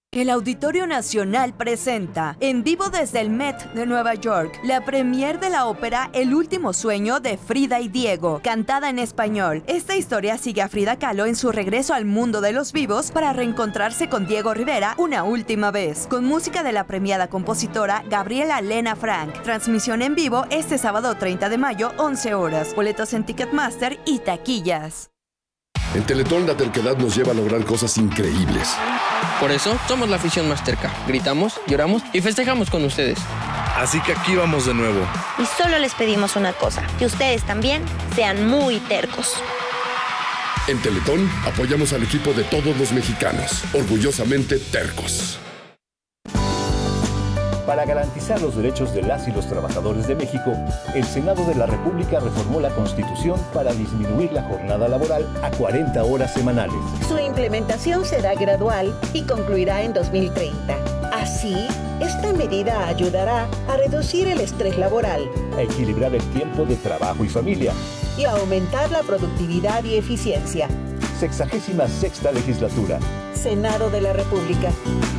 El Auditorio Nacional presenta, en vivo desde el Met de Nueva York, la premier de la ópera El último sueño de Frida y Diego, cantada en español. Esta historia sigue a Frida Kahlo en su regreso al mundo de los vivos para reencontrarse con Diego Rivera una última vez, con música de la premiada compositora Gabriela Lena Frank. Transmisión en vivo este sábado 30 de mayo, 11 horas. Boletos en Ticketmaster y taquillas. En Teletón la terquedad nos lleva a lograr cosas increíbles. Por eso somos la afición más terca. Gritamos, lloramos y festejamos con ustedes. Así que aquí vamos de nuevo. Y solo les pedimos una cosa, que ustedes también sean muy tercos. En Teletón apoyamos al equipo de todos los mexicanos, orgullosamente tercos. Para garantizar los derechos de las y los trabajadores de México, el Senado de la República reformó la Constitución para disminuir la jornada laboral a 40 horas semanales. Su implementación será gradual y concluirá en 2030. Así, esta medida ayudará a reducir el estrés laboral, a equilibrar el tiempo de trabajo y familia y a aumentar la productividad y eficiencia. 66ª legislatura. Senado de la República.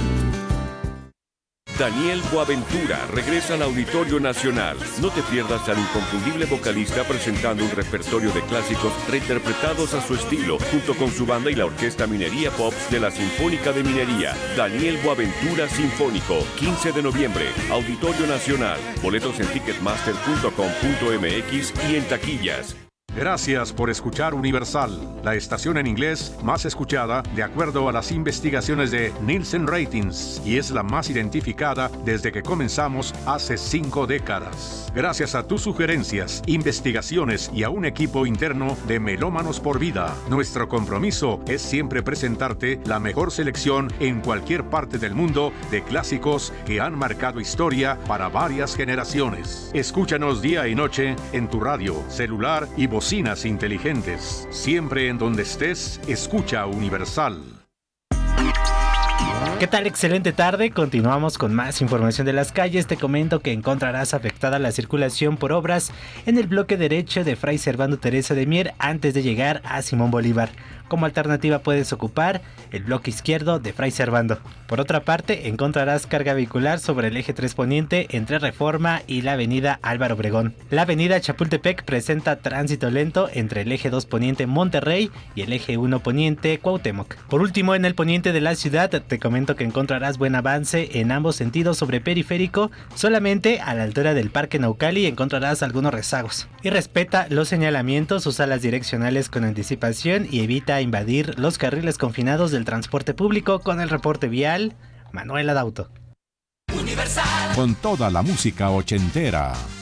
Daniel Boaventura regresa al Auditorio Nacional. No te pierdas al inconfundible vocalista presentando un repertorio de clásicos reinterpretados a su estilo, junto con su banda y la Orquesta Minería Pops de la Sinfónica de Minería. Daniel Boaventura Sinfónico, 15 de noviembre, Auditorio Nacional. Boletos en ticketmaster.com.mx y en taquillas. Gracias por escuchar Universal, la estación en inglés más escuchada de acuerdo a las investigaciones de Nielsen Ratings, y es la más identificada desde que comenzamos hace 5 décadas. Gracias a tus sugerencias, investigaciones y a un equipo interno de Melómanos por Vida, nuestro compromiso es siempre presentarte la mejor selección en cualquier parte del mundo de clásicos que han marcado historia para varias generaciones. Escúchanos día y noche en tu radio, celular y bocinas inteligentes. Siempre en donde estés, escucha Universal. ¿Qué tal? Excelente tarde. Continuamos con más información de las calles. Te comento que encontrarás afectada la circulación por obras en el bloque derecho de Fray Servando Teresa de Mier antes de llegar a Simón Bolívar. Como alternativa puedes ocupar el bloque izquierdo de Fray Servando. Por otra parte, encontrarás carga vehicular sobre el eje 3 Poniente entre Reforma y la avenida Álvaro Obregón. La avenida Chapultepec presenta tránsito lento entre el eje 2 Poniente Monterrey y el eje 1 Poniente Cuauhtémoc. Por último, en el poniente de la ciudad, te comento que encontrarás buen avance en ambos sentidos sobre Periférico. Solamente a la altura del Parque Naucali encontrarás algunos rezagos. Y respeta los señalamientos, usa las direccionales con anticipación y evita invadir los carriles confinados del transporte público. Con el reporte vial, Manuel Adauto. Con toda la música ochentera.